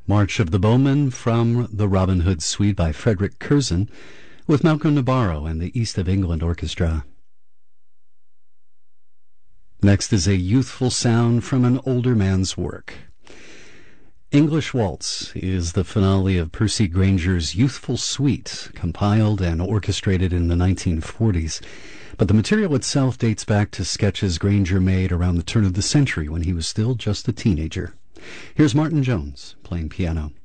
March of the Bowmen from the Robin Hood Suite by Frederick Curzon with Malcolm Nabarro and the East of England Orchestra. Next is a youthful sound from an older man's work. English Waltz is the finale of Percy Grainger's youthful suite, compiled and orchestrated in the 1940s. But the material itself dates back to sketches Grainger made around the turn of the century when he was still just a teenager. Here's Martin Jones playing piano.